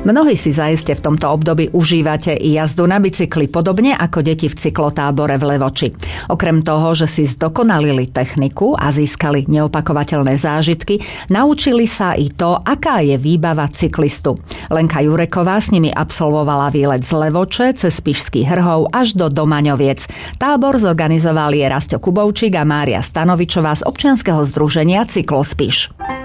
Mnohí si zaiste v tomto období užívate i jazdu na bicykli, podobne ako deti v cyklotábore v Levoči. Okrem toho, že si zdokonalili techniku a získali neopakovateľné zážitky, naučili sa i to, aká je výbava cyklistu. Lenka Jureková s nimi absolvovala výlet z Levoče cez Spišský Hrhov až do Domaňoviec. Tábor zorganizovali Rasto Kubovčík a Mária Stanovičová z občianskeho združenia Cyklospiš.